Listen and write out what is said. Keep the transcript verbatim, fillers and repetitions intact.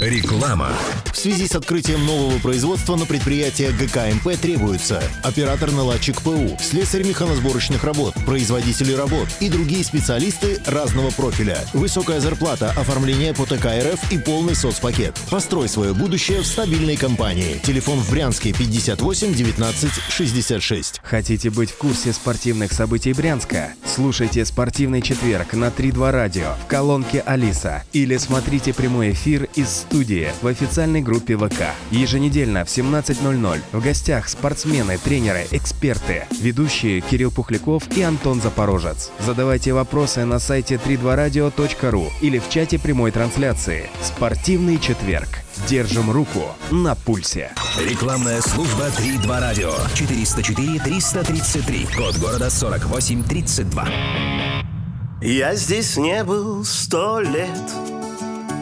Реклама. В связи с открытием нового производства на предприятие ГК-МП требуется оператор-наладчик ПУ, слесарь механосборочных работ, производители работ и другие специалисты разного профиля. Высокая зарплата, оформление по ТК РФ и полный соцпакет. Построй свое будущее в стабильной компании. Телефон в Брянске пятьдесят восемь девятнадцать шестьдесят шесть. Хотите быть в курсе спортивных событий Брянска? Слушайте «Спортивный четверг» на три два радио в колонке «Алиса» или смотрите прямой эфир из студии в официальной группе ВК. Еженедельно в семнадцать ноль ноль в гостях спортсмены, тренеры, эксперты, ведущие Кирилл Пухляков и Антон Запорожец. Задавайте вопросы на сайте три два радио точка ру или в чате прямой трансляции. «Спортивный четверг». Держим руку на пульсе. Рекламная служба три два радио. четыреста четыре триста тридцать три. Код города сорок восемь тридцать два. Я здесь не был сто лет,